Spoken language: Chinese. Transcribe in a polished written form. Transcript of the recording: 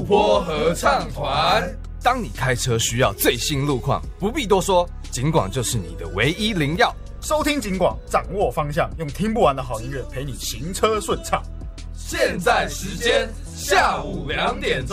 坡合唱团。当你开车需要最新路况，不必多说，警广就是你的唯一灵药。 收听警广，掌握方向，用听不完的好音乐陪你行车顺畅。 现在时间下午2点钟。